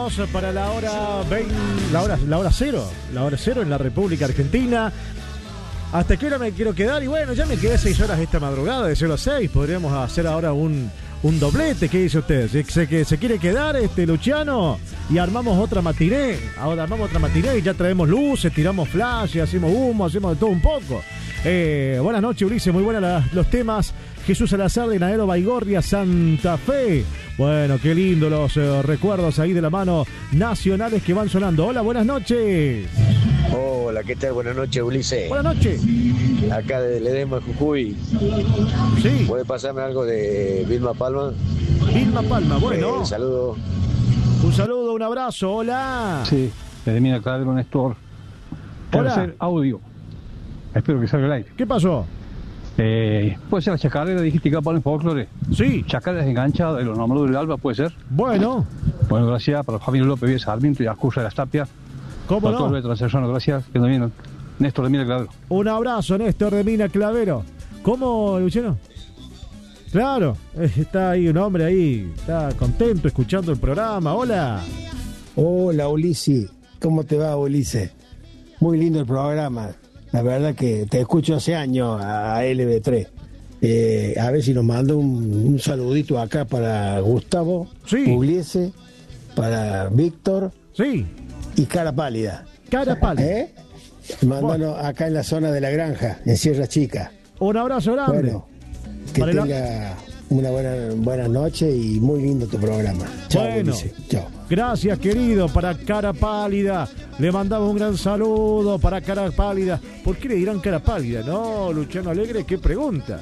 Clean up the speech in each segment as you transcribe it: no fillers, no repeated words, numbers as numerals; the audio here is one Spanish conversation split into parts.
minutos para la hora 20, la hora cero en la República Argentina. ¿Hasta qué hora me quiero quedar? Y bueno, ya me quedé 6 horas esta madrugada, de 0 a 6. Podríamos hacer ahora un doblete. ¿Qué dice usted? ¿Se quiere quedar, Luciano? Y armamos otra matiné. Ahora armamos otra matiné y ya traemos luces, tiramos flash, hacemos humo, hacemos de todo un poco. Buenas noches, Ulises. Muy buenos los temas. Jesús Salazar de Naero Baigorria, Santa Fe. Bueno, qué lindo los recuerdos ahí de la mano nacionales que van sonando. Hola, buenas noches. Hola, ¿qué tal? Buenas noches, Ulises. Buenas noches. Acá de Ledesma, Jujuy. Sí. ¿Puede pasarme algo de Vilma Palma? Vilma Palma, bueno. Un saludo. Un saludo, un abrazo, hola. Sí, Ledesma Claro, Néstor. Hola. Tercer audio. Espero que salga el aire. ¿Qué pasó? ¿Puede ser la chacarera? Dijiste que para el folclore. Sí. Chacarera enganchada de los nombres del alba, ¿puede ser? Bueno. Bueno, gracias para Javier López Víez Sarmiento y Ascurra de las Tapias. ¿Cómo no? Gracias. Que nos vienen. Néstor de Mina Clavero. Un abrazo, Néstor de Mina Clavero. ¿Cómo, Luciano? Claro, está ahí un hombre ahí, está contento escuchando el programa. Hola. Hola, Ulises. ¿Cómo te va, Ulises? Muy lindo el programa. La verdad que te escucho hace años a LB3. A ver si nos manda un saludito acá para Gustavo, sí. Pugliese, para Víctor, sí. Y Cara Pálida. Cara Pálida. Mándanos acá en la zona de la granja, en Sierra Chica. Un abrazo grande. Bueno, que tenga una buena noche y muy lindo tu programa. Chao, bueno, Ulises. Chao. Gracias, querido, para Cara Pálida. Le mandamos un gran saludo para Cara Pálida. ¿Por qué le dirán Cara Pálida? No, Luciano Alegre, qué pregunta.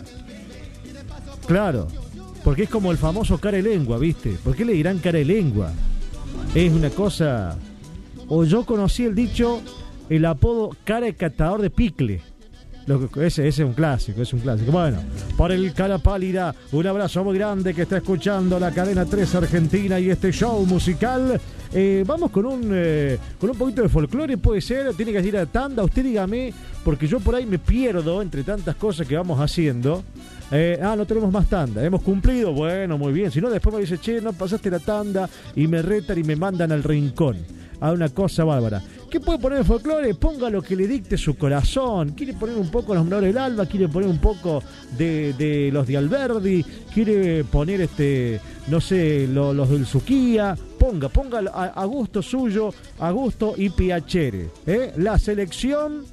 Claro, porque es como el famoso cara de lengua, ¿viste? ¿Por qué le dirán cara de lengua? Es una cosa... O yo conocí el dicho, el apodo cara de catador de picle. Ese es un clásico, Bueno, por el Cara Pálida, un abrazo muy grande que está escuchando la cadena 3 Argentina y este show musical. Vamos con un poquito de folclore, puede ser, tiene que ir a tanda, usted dígame, porque yo por ahí me pierdo entre tantas cosas que vamos haciendo. No tenemos más tanda, hemos cumplido, bueno, muy bien, si no después me dice, che, no pasaste la tanda y me retan y me mandan al rincón. A una cosa bárbara. ¿Qué puede poner el folclore? Ponga lo que le dicte su corazón. ¿Quiere poner un poco los menores del alba? ¿Quiere poner un poco de los de Alberdi? ¿Quiere poner los del Suquía? Ponga a gusto suyo, a gusto y piacere. La selección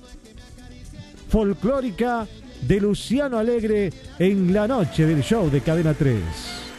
folclórica de Luciano Alegre en la noche del show de Cadena 3.